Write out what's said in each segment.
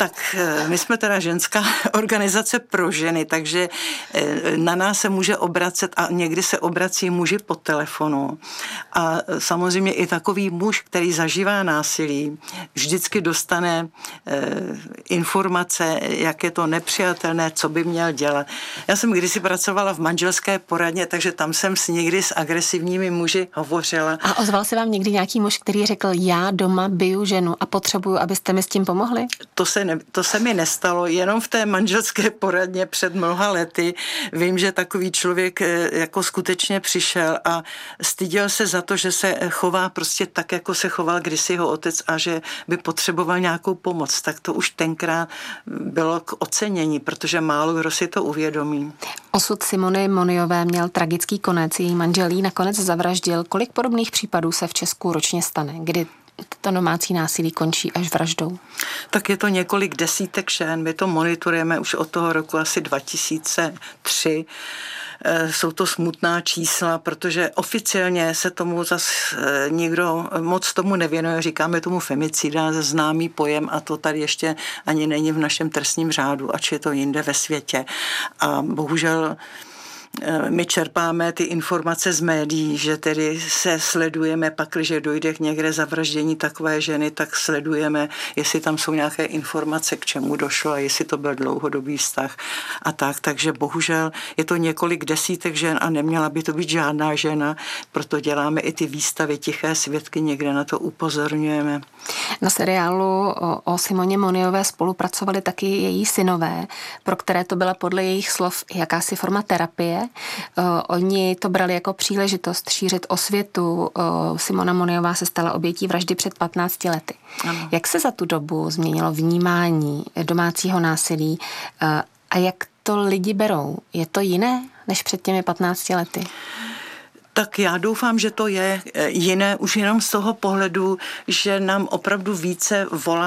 Tak my jsme teda ženská organizace pro ženy, takže na nás se může obracet a někdy se obrací muži po telefonu. A samozřejmě i takový muž, který zažívá násilí, vždycky dostane informace, jak je to nepřijatelné, co by měl dělat. Já jsem kdysi pracovala v manželské poradně, takže tam jsem někdy s agresivními muži hovořila. A ozval se vám někdy nějaký muž, který řekl, já doma biju ženu a potřebuju, abyste mi s tím pomohli? To se mi nestalo, jenom v té manželské poradně před mnoha lety. Vím, že takový člověk jako skutečně přišel a styděl se za to, že se chová prostě tak, jako se choval kdysi jeho otec a že by potřeboval nějakou pomoc. Tak to už tenkrát bylo k ocenění, protože málo kdo si to uvědomí. Osud Simony Moniové měl tragický konec, její manžel jí nakonec zavraždil. Kolik podobných případů se v Česku ročně stane, kdy to domácí násilí končí až vraždou? Tak je to několik desítek žen. My to monitorujeme už od toho roku asi 2003. Jsou to smutná čísla, protože oficiálně se tomu zas nikdo moc tomu nevěnuje. Říkáme tomu femicida, známý pojem a to tady ještě ani není v našem trestním řádu, ač je to jinde ve světě. A bohužel my čerpáme ty informace z médií, že tedy se sledujeme, pakliže dojde k někde zavraždění takové ženy, tak sledujeme, jestli tam jsou nějaké informace, k čemu došlo a jestli to byl dlouhodobý vztah a tak. Takže bohužel je to několik desítek žen a neměla by to být žádná žena, proto děláme i ty výstavy Tiché svědky, někde na to upozorňujeme. Na seriálu o Simoně Moniové spolupracovali taky její synové, pro které to byla podle jejich slov jakási forma terapie. Oni to brali jako příležitost šířit osvětu. Simona Moniová se stala obětí vraždy před 15 lety. Ano. Jak se za tu dobu změnilo vnímání domácího násilí a jak to lidi berou? Je to jiné než před těmi 15 lety? Tak já doufám, že to je jiné už jenom z toho pohledu, že nám opravdu více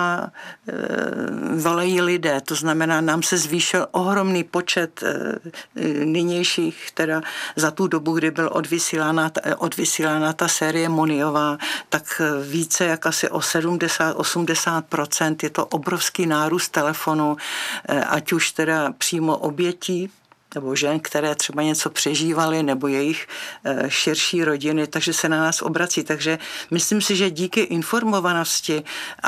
volají lidé. To znamená, nám se zvýšil ohromný počet nynějších, teda za tu dobu, kdy byl odvysílána ta série Moniová, tak více jak asi o 70-80%. Je to obrovský nárůst telefonu, ať už teda přímo obětí, nebo žen, které třeba něco přežívaly, nebo jejich širší rodiny, takže se na nás obrací. Takže myslím si, že díky informovanosti,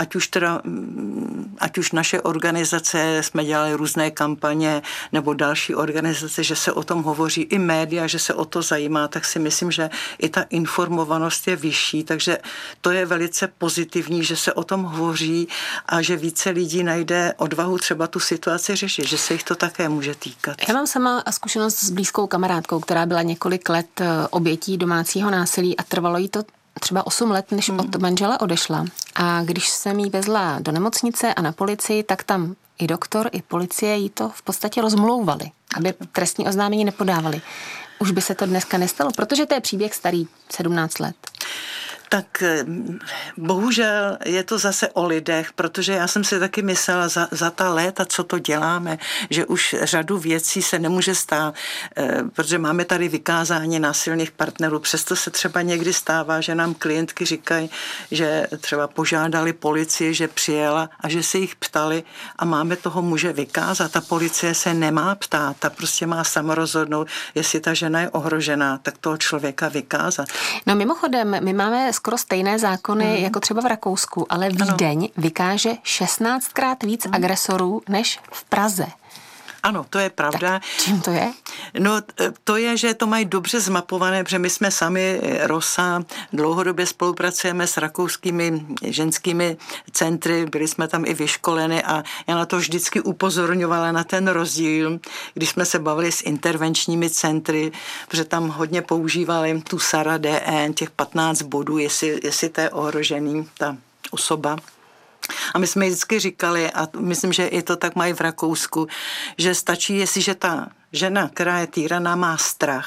ať už naše organizace, jsme dělali různé kampaně, nebo další organizace, že se o tom hovoří, i média, že se o to zajímá, tak si myslím, že i ta informovanost je vyšší, takže to je velice pozitivní, že se o tom hovoří a že více lidí najde odvahu třeba tu situaci řešit, že se jich to také může týkat. Já mám sama zkušenost s blízkou kamarádkou, která byla několik let obětí domácího násilí a trvalo jí to třeba 8 let, než od manžela odešla. A když jsem jí vezla do nemocnice a na policii, tak tam i doktor, i policie jí to v podstatě rozmlouvali, aby trestní oznámení nepodávali. Už by se to dneska nestalo, protože to je příběh starý 17 let. Tak bohužel je to zase o lidech, protože já jsem si taky myslela za ta léta, co to děláme, že už řadu věcí se nemůže stát, protože máme tady vykázání násilných partnerů. Přesto se třeba někdy stává, že nám klientky říkají, že třeba požádali policii, že přijela a že se jich ptali a máme toho muže vykázat. Ta policie se nemá ptát, ta prostě má sama rozhodnout, jestli ta žena je ohrožená, tak toho člověka vykázat. No mimochodem, my máme skoro stejné zákony jako třeba v Rakousku, ale Vídeň vykáže 16krát víc agresorů než v Praze. Ano, to je pravda. Tak čím to je? No, to je, že to mají dobře zmapované, protože my jsme sami ROSA, dlouhodobě spolupracujeme s rakouskými ženskými centry, byli jsme tam i vyškoleni a já na to vždycky upozorňovala na ten rozdíl, když jsme se bavili s intervenčními centry, protože tam hodně používali tu SARA DN, těch 15 bodů, jestli to je ohrožený ta osoba. A my jsme vždycky říkali, a myslím, že i to tak mají v Rakousku, že stačí, jestliže ta žena, která je týraná, má strach,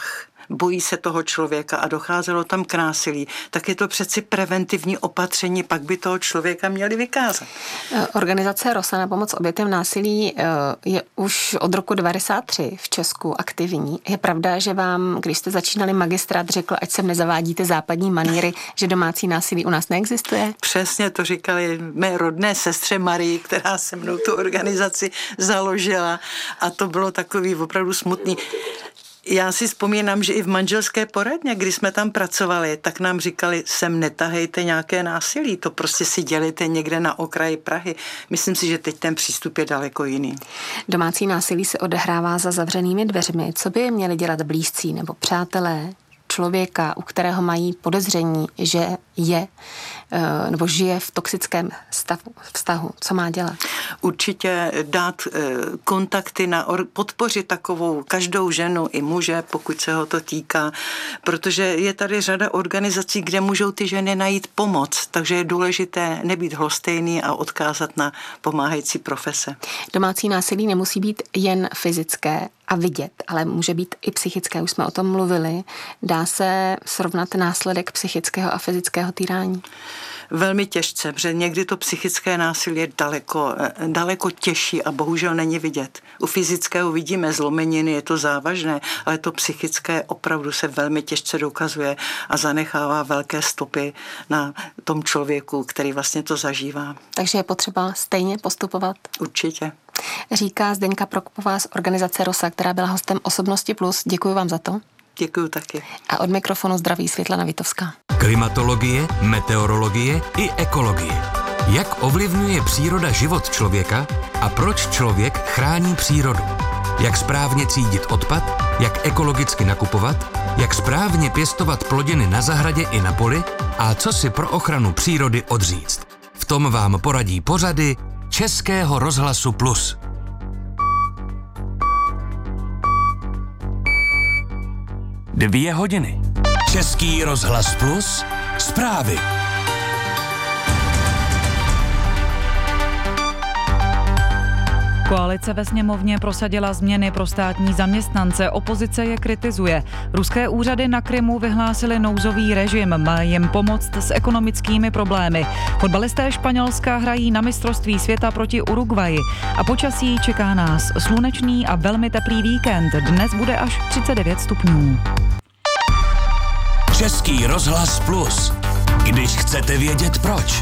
bojí se toho člověka a docházelo tam k násilí, tak je to přeci preventivní opatření, pak by toho člověka měli vykázat. Organizace Rosa na pomoc obětem násilí je už od roku 1993 v Česku aktivní. Je pravda, že vám, když jste začínali magistrát, řekl, ať sem nezavádíte západní maníry, že domácí násilí u nás neexistuje? Přesně to říkali mé rodné sestře Marii, která se mnou tu organizaci založila a to bylo takový opravdu smutný. Já si vzpomínám, že i v manželské poradně, když jsme tam pracovali, tak nám říkali, sem netahejte nějaké násilí, to prostě si dělejte někde na okraji Prahy. Myslím si, že teď ten přístup je daleko jiný. Domácí násilí se odehrává za zavřenými dveřmi. Co by měli dělat blízcí nebo přátelé člověka, u kterého mají podezření, že je nebo žije v toxickém vztahu? Co má dělat? Určitě dát kontakty, podpořit takovou každou ženu i muže, pokud se ho to týká, protože je tady řada organizací, kde můžou ty ženy najít pomoc, takže je důležité nebýt lhostejný a odkázat na pomáhající profese. Domácí násilí nemusí být jen fyzické a vidět, ale může být i psychické, už jsme o tom mluvili. Dá se srovnat následek psychického a fyzického týrání? Velmi těžce, protože někdy to psychické násilí je daleko těžší a bohužel není vidět. U fyzického vidíme zlomeniny, je to závažné, ale to psychické opravdu se velmi těžce dokazuje a zanechává velké stopy na tom člověku, který vlastně to zažívá. Takže je potřeba stejně postupovat? Určitě. Říká Zdeňka Prokopová z organizace Rosa, která byla hostem Osobnosti Plus. Děkuji vám za to. Děkuji taky. A od mikrofonu zdraví Světlana Vitovská. Klimatologie, meteorologie i ekologie. Jak ovlivňuje příroda život člověka a proč člověk chrání přírodu? Jak správně třídit odpad, jak ekologicky nakupovat, jak správně pěstovat plodiny na zahradě i na poli a co si pro ochranu přírody odříct. V tom vám poradí pořady Českého rozhlasu Plus. Dvě hodiny. Český rozhlas Plus. Zprávy. Koalice ve sněmovně prosadila změny pro státní zaměstnance, opozice je kritizuje. Ruské úřady na Krymu vyhlásily nouzový režim, má jim pomoct s ekonomickými problémy. Fotbalisté Španělska hrají na mistrovství světa proti Uruguayi a počasí čeká nás slunečný a velmi teplý víkend. Dnes bude až 39 stupňů. Český rozhlas Plus. Když chcete vědět proč.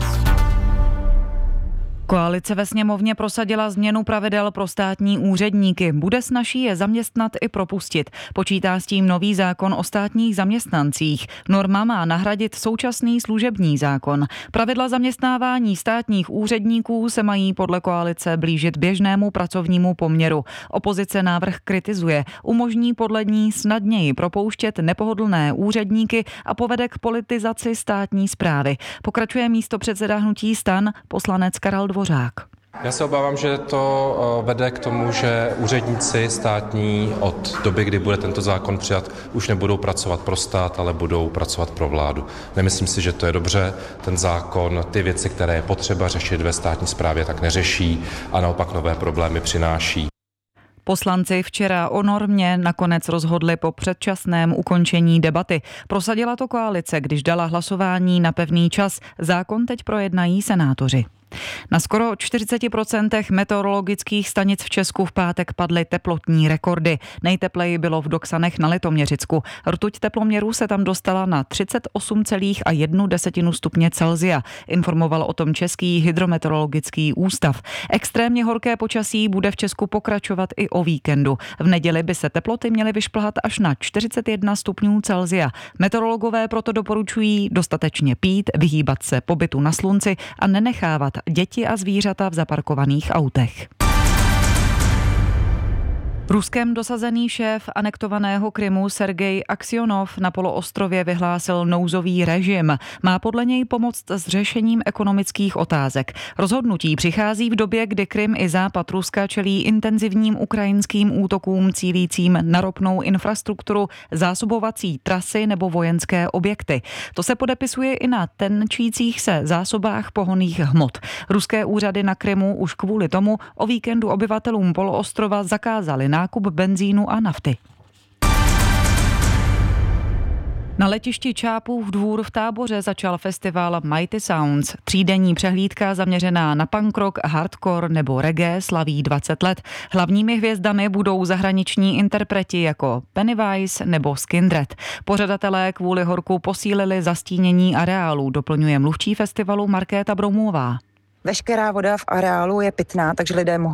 Koalice ve sněmovně prosadila změnu pravidel pro státní úředníky. Bude snazší je zaměstnat i propustit. Počítá s tím nový zákon o státních zaměstnancích. Norma má nahradit současný služební zákon. Pravidla zaměstnávání státních úředníků se mají podle koalice blížit běžnému pracovnímu poměru. Opozice návrh kritizuje. Umožní podle ní snadněji propouštět nepohodlné úředníky a povede k politizaci státní správy. Pokračuje místopředseda hnutí STAN, poslanec Karel Dvořák. Já se obávám, že to vede k tomu, že úředníci státní od doby, kdy bude tento zákon přijat, už nebudou pracovat pro stát, ale budou pracovat pro vládu. Nemyslím si, že to je dobře. Ten zákon ty věci, které je potřeba řešit ve státní správě, tak neřeší a naopak nové problémy přináší. Poslanci včera o normě nakonec rozhodli po předčasném ukončení debaty. Prosadila to koalice, když dala hlasování na pevný čas. Zákon teď projednají senátoři. Na skoro 40% meteorologických stanic v Česku v pátek padly teplotní rekordy. Nejtepleji bylo v Doksanech na Litoměřicku. Rtuť teploměrů se tam dostala na 38,1 stupně Celsia. Informoval o tom Český hydrometeorologický ústav. Extrémně horké počasí bude v Česku pokračovat i o víkendu. V neděli by se teploty měly vyšplhat až na 41 stupňů Celsia. Meteorologové proto doporučují dostatečně pít, vyhýbat se pobytu na slunci a nenechávat děti a zvířata v zaparkovaných autech. Ruskem dosazený šéf anektovaného Krymu Sergej Aksionov na poloostrově vyhlásil nouzový režim. Má podle něj pomoct s řešením ekonomických otázek. Rozhodnutí přichází v době, kdy Krym i západ Ruska čelí intenzivním ukrajinským útokům cílícím na ropnou infrastrukturu, zásobovací trasy nebo vojenské objekty. To se podepisuje i na tenčících se zásobách pohonných hmot. Ruské úřady na Krymu už kvůli tomu o víkendu obyvatelům poloostrova zakázali nákup benzínu a nafty. Na letišti Čápův Dvůr v Táboře začal festival Mighty Sounds. Třídenní přehlídka zaměřená na punk rock, hardcore nebo reggae slaví 20 let. Hlavními hvězdami budou zahraniční interpreti jako Pennywise nebo Skindred. Pořadatelé kvůli horku posílili zastínění areálu, doplňuje mluvčí festivalu Markéta Broumová. Veškerá voda v areálu je pitná, takže lidé mohou